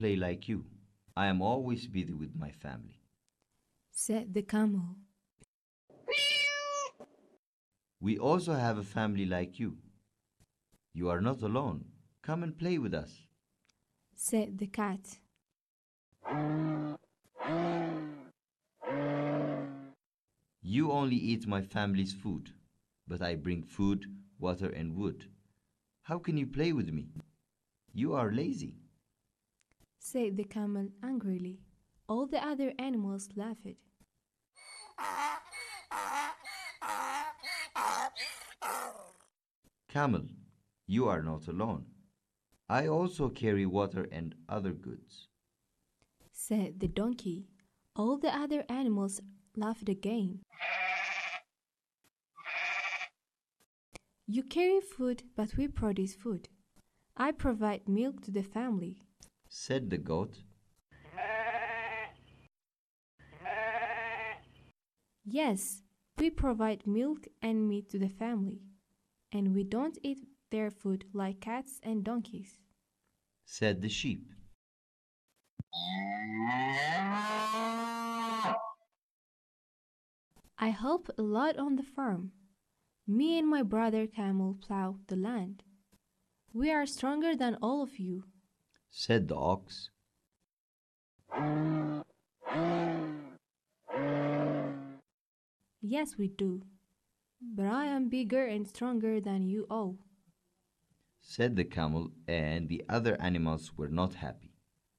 play like you. I am always busy with my family. said the camel. We also have a family like you. You are not alone. Come and play with us. Said the cat. You only eat my family's food, but I bring food, water, and wood. How can you play with me? You are lazy. Said the camel angrily. All the other animals laughed. Camel, you are not alone. I also carry water and other goods. Said the donkey. All the other animals laughed again. You carry food, but we produce food. I provide milk to the family. Said the goat. Yes, we provide milk and meat to the family, and we don't eat their food like cats and donkeys. Said the sheep. I help a lot on the farm. Me and my brother camel plow the land. We are stronger than all of you. Said the ox. Yes, we do. But I am bigger and stronger than you all. Said the camel, and the other animals were not happy.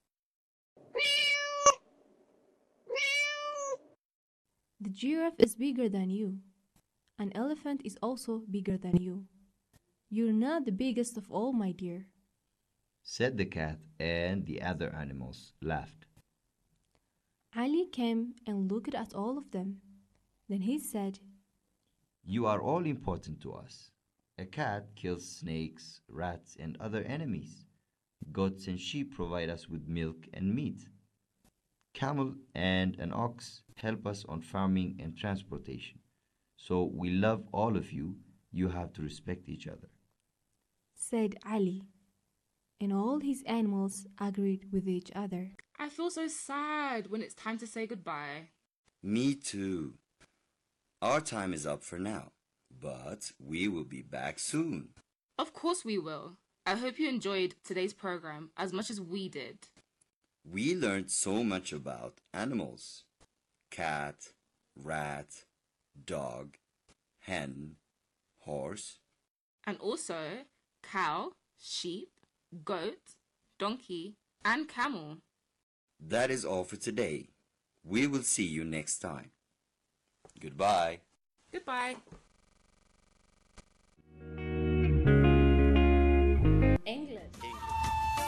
The giraffe is bigger than you. An elephant is also bigger than you. You're not the biggest of all, my dear. Said the cat, and the other animals laughed. Ali came and looked at all of them. Then he said, You are all important to us. A cat kills snakes, rats, and other enemies. Goats and sheep provide us with milk and meat. Camel and an ox help us on farming and transportation. So we love all of you. You have to respect each other. said Ali. And all his animals agreed with each other. I feel so sad when it's time to say goodbye. Me too. Our time is up for now, but we will be back soon. Of course we will. I hope you enjoyed today's program as much as we did. We learned so much about animals. Cat, rat, dog, hen, horse. And also cow, sheep, goat, donkey, and camel. That is all for today. We will see you next time. Goodbye. Goodbye.